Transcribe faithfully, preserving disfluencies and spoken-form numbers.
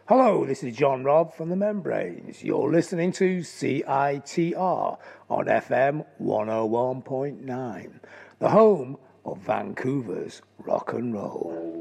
Hello, this is John Robb from The Membranes. You're listening to C I T R on F M one oh one point nine, the home of Vancouver's rock and roll.